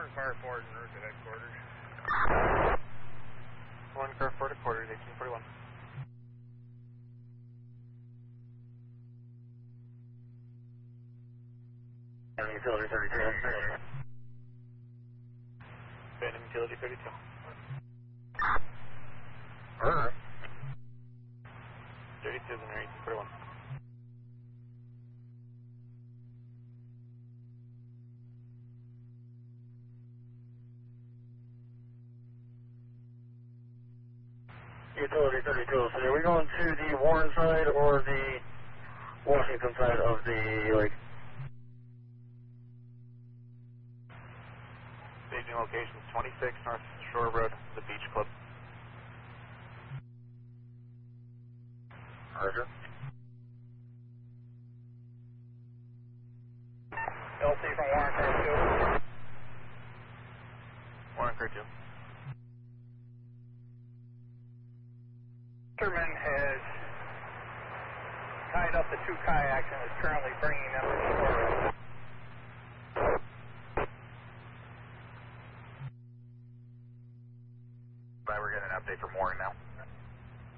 One car forward en route to headquarters. One car forward to quarters, 1841. Utility 32. Phantom Utility 32. Alright. 32 is in there, 1841. Utility 32, so are we going to the Warren side or the Washington side of the lake? Staging location 26 North Shore Road, the Beach Club. Roger. LC from Warren Car 2. Warren Car 2. Fisherman has tied up the two kayaks and is currently bringing them to shore. We're getting an update from Warren now.